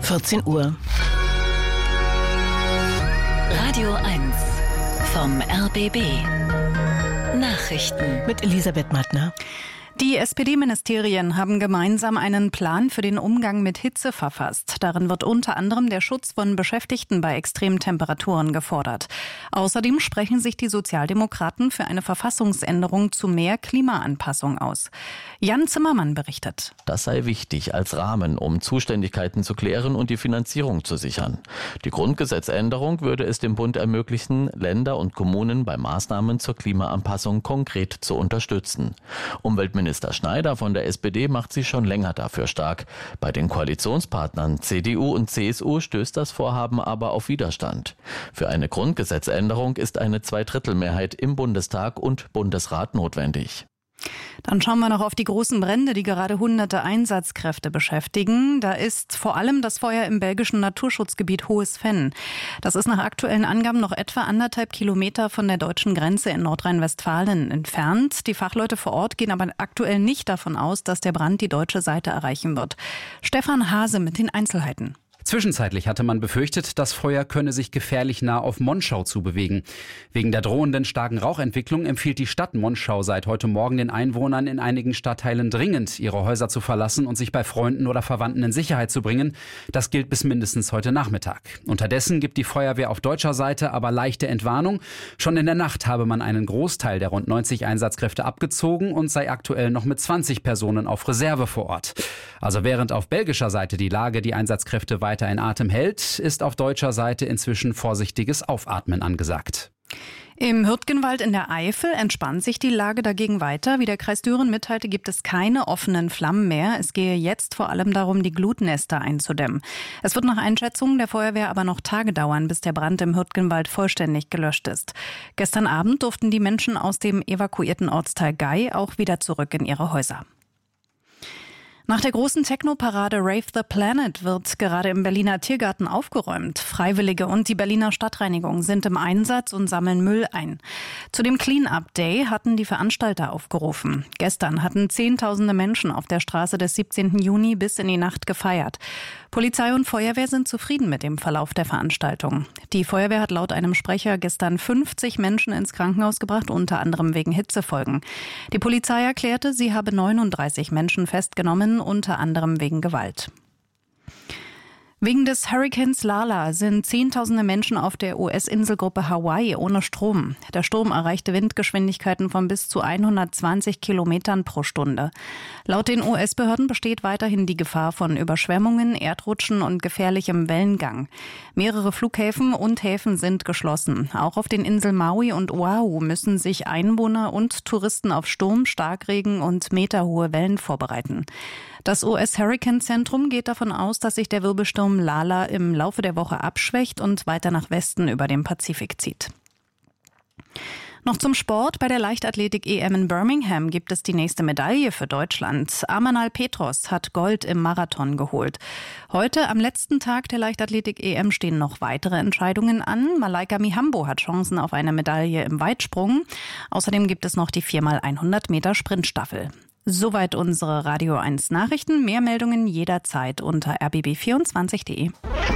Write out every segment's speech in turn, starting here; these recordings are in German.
14 Uhr. Radio 1 vom RBB. Nachrichten Mit Elisabeth Mattner. Die SPD-Ministerien haben gemeinsam einen Plan für den Umgang mit Hitze verfasst. Darin wird unter anderem der Schutz von Beschäftigten bei extremen Temperaturen gefordert. Außerdem sprechen sich die Sozialdemokraten für eine Verfassungsänderung zu mehr Klimaanpassung aus. Jan Zimmermann berichtet. Das sei wichtig als Rahmen, um Zuständigkeiten zu klären und die Finanzierung zu sichern. Die Grundgesetzänderung würde es dem Bund ermöglichen, Länder und Kommunen bei Maßnahmen zur Klimaanpassung konkret zu unterstützen. Umweltminister Schneider von der SPD macht sich schon länger dafür stark. Bei den Koalitionspartnern CDU und CSU stößt das Vorhaben aber auf Widerstand. Für eine Grundgesetzänderung ist eine Zweidrittelmehrheit im Bundestag und Bundesrat notwendig. Dann schauen wir noch auf die großen Brände, die gerade hunderte Einsatzkräfte beschäftigen. Da ist vor allem das Feuer im belgischen Naturschutzgebiet Hohes Venn. Das ist nach aktuellen Angaben noch etwa 1,5 Kilometer von der deutschen Grenze in Nordrhein-Westfalen entfernt. Die Fachleute vor Ort gehen aber aktuell nicht davon aus, dass der Brand die deutsche Seite erreichen wird. Stefan Hase mit den Einzelheiten. Zwischenzeitlich hatte man befürchtet, das Feuer könne sich gefährlich nah auf Monschau zubewegen. Wegen der drohenden starken Rauchentwicklung empfiehlt die Stadt Monschau seit heute Morgen den Einwohnern in einigen Stadtteilen dringend, ihre Häuser zu verlassen und sich bei Freunden oder Verwandten in Sicherheit zu bringen. Das gilt bis mindestens heute Nachmittag. Unterdessen gibt die Feuerwehr auf deutscher Seite aber leichte Entwarnung. Schon in der Nacht habe man einen Großteil der rund 90 Einsatzkräfte abgezogen und sei aktuell noch mit 20 Personen auf Reserve vor Ort. Also während auf belgischer Seite die Lage die Einsatzkräfte weiter in Atem hält, ist auf deutscher Seite inzwischen vorsichtiges Aufatmen angesagt. Im Hürtgenwald in der Eifel entspannt sich die Lage dagegen weiter. Wie der Kreis Düren mitteilte, gibt es keine offenen Flammen mehr. Es gehe jetzt vor allem darum, die Glutnester einzudämmen. Es wird nach Einschätzungen der Feuerwehr aber noch Tage dauern, bis der Brand im Hürtgenwald vollständig gelöscht ist. Gestern Abend durften die Menschen aus dem evakuierten Ortsteil Gei auch wieder zurück in ihre Häuser. Nach der großen Techno-Parade Rave the Planet wird gerade im Berliner Tiergarten aufgeräumt. Freiwillige und die Berliner Stadtreinigung sind im Einsatz und sammeln Müll ein. Zu dem Clean-Up Day hatten die Veranstalter aufgerufen. Gestern hatten Zehntausende Menschen auf der Straße des 17. Juni bis in die Nacht gefeiert. Polizei und Feuerwehr sind zufrieden mit dem Verlauf der Veranstaltung. Die Feuerwehr hat laut einem Sprecher gestern 50 Menschen ins Krankenhaus gebracht, unter anderem wegen Hitzefolgen. Die Polizei erklärte, sie habe 39 Menschen festgenommen, unter anderem wegen Gewalt. Wegen des Hurrikans Lala sind Zehntausende Menschen auf der US-Inselgruppe Hawaii ohne Strom. Der Sturm erreichte Windgeschwindigkeiten von bis zu 120 Kilometern pro Stunde. Laut den US-Behörden besteht weiterhin die Gefahr von Überschwemmungen, Erdrutschen und gefährlichem Wellengang. Mehrere Flughäfen und Häfen sind geschlossen. Auch auf den Inseln Maui und Oahu müssen sich Einwohner und Touristen auf Sturm, Starkregen und meterhohe Wellen vorbereiten. Das US-Hurricane-Zentrum geht davon aus, dass sich der Wirbelsturm Lala im Laufe der Woche abschwächt und weiter nach Westen über den Pazifik zieht. Noch zum Sport. Bei der Leichtathletik-EM in Birmingham gibt es die nächste Medaille für Deutschland. Amanal Petros hat Gold im Marathon geholt. Heute, am letzten Tag der Leichtathletik-EM, stehen noch weitere Entscheidungen an. Malaika Mihambo hat Chancen auf eine Medaille im Weitsprung. Außerdem gibt es noch die 4x100 Meter Sprintstaffel. Soweit unsere Radio 1 Nachrichten. Mehr Meldungen jederzeit unter rbb24.de.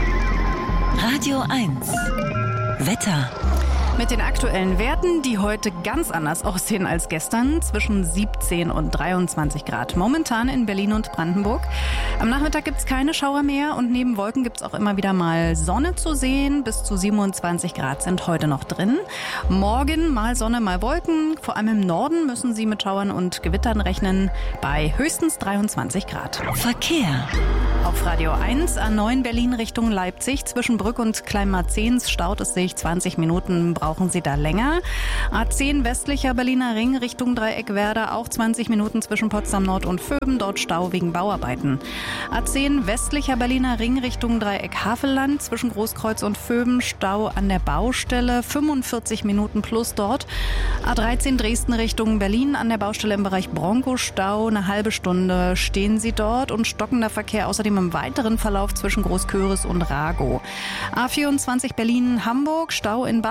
Radio 1 Wetter. Mit den aktuellen Werten, die heute ganz anders aussehen als gestern, zwischen 17 und 23 Grad. Momentan in Berlin und Brandenburg. Am Nachmittag gibt es keine Schauer mehr und neben Wolken gibt es auch immer wieder mal Sonne zu sehen. Bis zu 27 Grad sind heute noch drin. Morgen mal Sonne, mal Wolken. Vor allem im Norden müssen Sie mit Schauern und Gewittern rechnen bei höchstens 23 Grad. Verkehr. Auf Radio 1 A9 Berlin Richtung Leipzig. Zwischen Brück und Kleinmarzens staut es sich 20 Minuten. Brauchen Sie da länger? A10 westlicher Berliner Ring Richtung Dreieck Werder, auch 20 Minuten zwischen Potsdam Nord und Vöben, dort Stau wegen Bauarbeiten. A10 westlicher Berliner Ring Richtung Dreieck Havelland, zwischen Großkreuz und Vöben, Stau an der Baustelle, 45 Minuten plus dort. A13 Dresden Richtung Berlin, an der Baustelle im Bereich Bronco, Stau, eine halbe Stunde stehen Sie dort und stockender Verkehr außerdem im weiteren Verlauf zwischen Großköris und Ragow. A24 Berlin-Hamburg, Stau in beiden Richtungen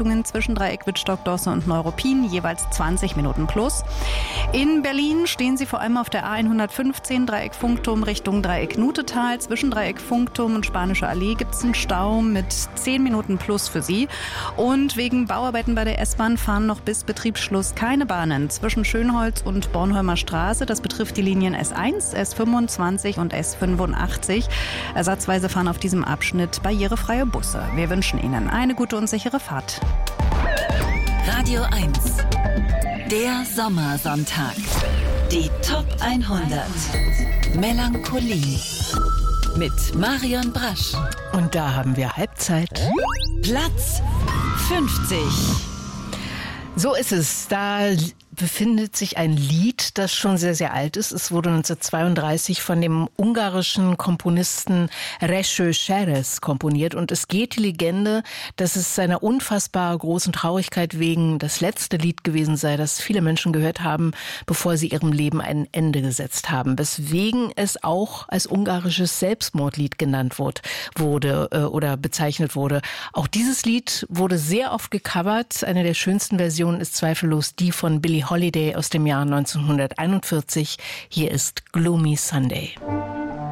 Richtungen zwischen Dreieck Wittstock-Dosse und Neuruppin, jeweils 20 Minuten plus. In Berlin stehen Sie vor allem auf der A115 Dreieck Funkturm Richtung Dreieck Nutetal. Zwischen Dreieck Funkturm und Spanische Allee gibt es einen Stau mit 10 Minuten plus für Sie. Und wegen Bauarbeiten bei der S-Bahn fahren noch bis Betriebsschluss keine Bahnen zwischen Schönholz und Bornholmer Straße. Das betrifft die Linien S1, S25 und S85. Ersatzweise fahren auf diesem Abschnitt barrierefreie Busse. Wir wünschen Ihnen eine gute und sichere Fahrt. Radio 1. Der Sommersonntag. Die Top 100. Melancholie. Mit Marion Brasch. Und da haben wir Halbzeit. Platz 50. So ist es. Da befindet sich ein Lied, das schon sehr, sehr alt ist. Es wurde 1932 von dem ungarischen Komponisten Rezső Seres komponiert. Und es geht die Legende, dass es seiner unfassbar großen Traurigkeit wegen das letzte Lied gewesen sei, das viele Menschen gehört haben, bevor sie ihrem Leben ein Ende gesetzt haben. Weswegen es auch als ungarisches Selbstmordlied genannt wurde oder bezeichnet wurde. Auch dieses Lied wurde sehr oft gecovert. Eine der schönsten Versionen ist zweifellos die von Billie Holiday aus dem Jahr 1941. Hier ist Gloomy Sunday.